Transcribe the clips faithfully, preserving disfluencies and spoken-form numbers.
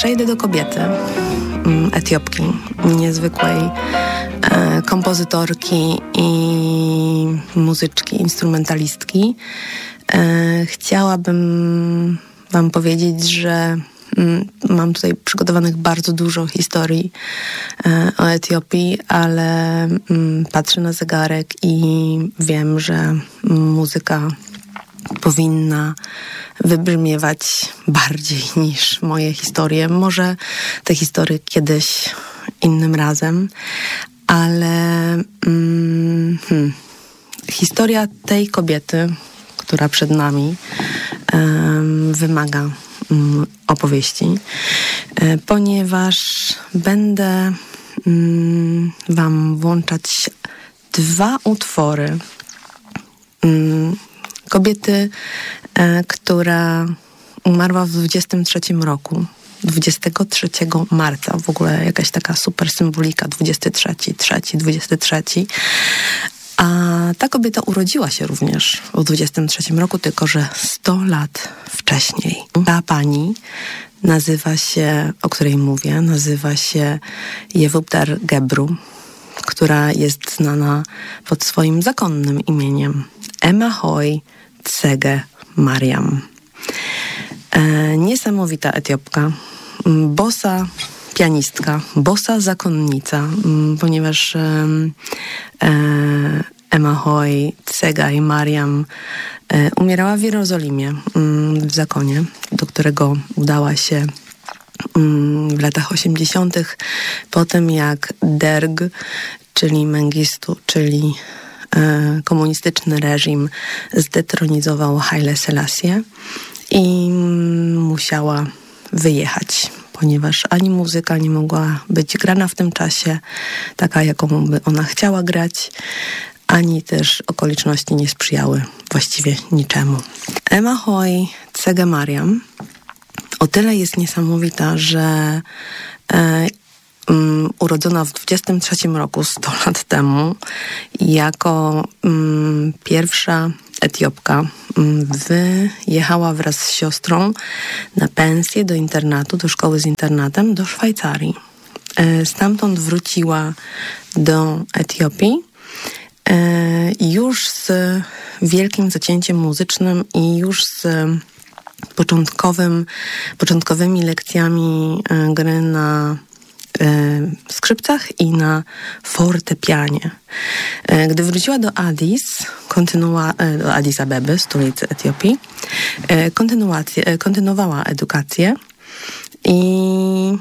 przejdę do kobiety, Etiopki, niezwykłej e, kompozytorki i muzyczki, instrumentalistki. E, chciałabym wam powiedzieć, że mm, mam tutaj przygotowanych bardzo dużo historii e, o Etiopii, ale mm, patrzę na zegarek i wiem, że muzyka powinna wybrzmiewać bardziej niż moje historie. Może te historie kiedyś innym razem, ale mm, hmm, historia tej kobiety, która przed nami, um, wymaga um, opowieści, e, ponieważ będę um, wam włączać dwa utwory um, kobiety, e, która umarła w dwudziestym trzecim roku, dwudziestego trzeciego marca, w ogóle jakaś taka super symbolika, dwudziesty trzeci, trzeci, dwudziesty trzeci. A ta kobieta urodziła się również w dwudziestym trzecim roku, tylko że sto lat wcześniej. Ta pani nazywa się, o której mówię, nazywa się Yevubtar Gebru, która jest znana pod swoim zakonnym imieniem Emahoy Tsege Mariam. E, niesamowita Etiopka, bossa pianistka, bossa zakonnica, m, ponieważ e, e, Emahoy Tsege Mariam e, umierała w Jerozolimie, m, w zakonie, do którego udała się m, w latach osiemdziesiątych, po tym jak Derg, czyli Mengistu, czyli komunistyczny reżim zdetronizował Haile Selassię i musiała wyjechać, ponieważ ani muzyka nie mogła być grana w tym czasie, taka jaką by ona chciała grać, ani też okoliczności nie sprzyjały właściwie niczemu. Emahoy Tsege Mariam o tyle jest niesamowita, że e, Um, urodzona w dwudziestym trzecim roku, sto lat temu, jako um, pierwsza Etiopka um, wyjechała wraz z siostrą na pensję do internatu, do szkoły z internatem, do Szwajcarii. E, stamtąd wróciła do Etiopii e, już z wielkim zacięciem muzycznym i już z początkowym, początkowymi lekcjami e, gry na skrzypcach i na fortepianie. Gdy wróciła do Addis, kontynuła, do Addis Abeby, stolicy Etiopii, kontynuację, kontynuowała edukację i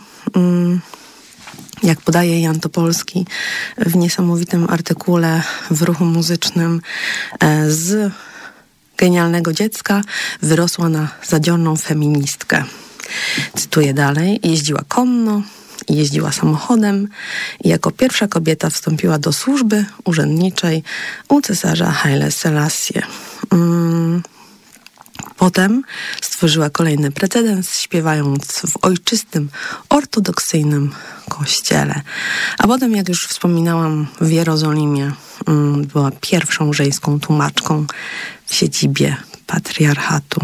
jak podaje Jan Topolski w niesamowitym artykule w Ruchu Muzycznym, z genialnego dziecka wyrosła na zadziorną feministkę. Cytuję dalej: jeździła konno, jeździła samochodem i jako pierwsza kobieta wstąpiła do służby urzędniczej u cesarza Haile Selassie. Mm. Potem stworzyła kolejny precedens, śpiewając w ojczystym, ortodoksyjnym kościele. A potem, jak już wspominałam, w Jerozolimie mm, była pierwszą żeńską tłumaczką w siedzibie patriarchatu.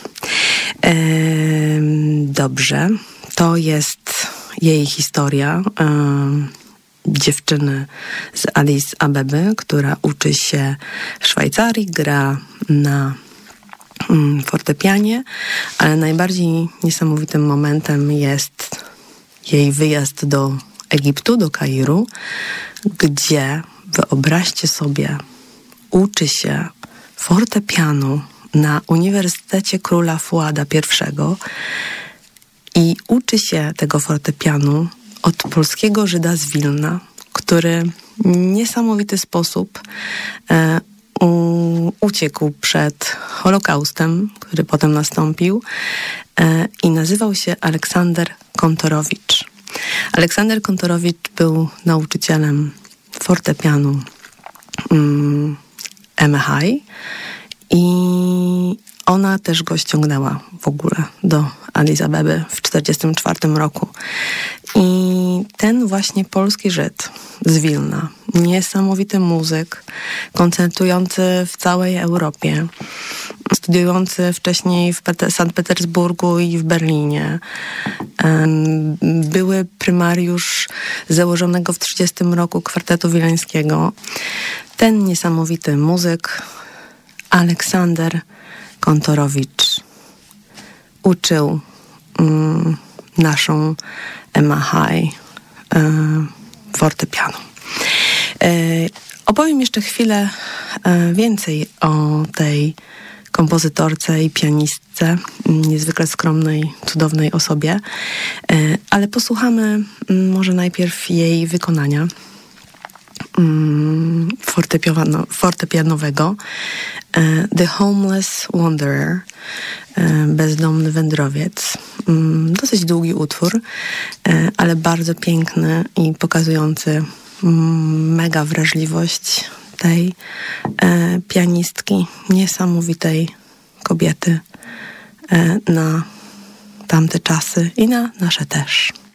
Ehm, dobrze, to jest jej historia e, dziewczyny z Addis Abeby, która uczy się w Szwajcarii, gra na mm, fortepianie, ale najbardziej niesamowitym momentem jest jej wyjazd do Egiptu, do Kairu, gdzie, wyobraźcie sobie, uczy się fortepianu na Uniwersytecie Króla Fuada pierwszego i uczy się tego fortepianu od polskiego Żyda z Wilna, który w niesamowity sposób e, u, uciekł przed Holokaustem, który potem nastąpił, e, i nazywał się Aleksander Kontorowicz. Aleksander Kontorowicz był nauczycielem fortepianu um, Emahoy i ona też go ściągnęła w ogóle do Addis Abeby w czterdziestym czwartym roku. I ten właśnie polski Żyd z Wilna, niesamowity muzyk, koncertujący w całej Europie, studiujący wcześniej w Pete- Sankt Petersburgu i w Berlinie. Były prymariusz założonego w trzydziestym roku kwartetu wileńskiego. Ten niesamowity muzyk, Aleksander Kontorowicz, uczył mm, naszą Emma High e, fortepianu. E, opowiem jeszcze chwilę e, więcej o tej kompozytorce i pianistce, niezwykle skromnej, cudownej osobie, e, ale posłuchamy m, może najpierw jej wykonania mm, fortepiano, fortepianowego e, The Homeless Wanderer, e, bezdomny wędrowiec. Mm, dosyć długi utwór, e, ale bardzo piękny i pokazujący mm, mega wrażliwość tej e, pianistki, niesamowitej kobiety e, na tamte czasy i na nasze też.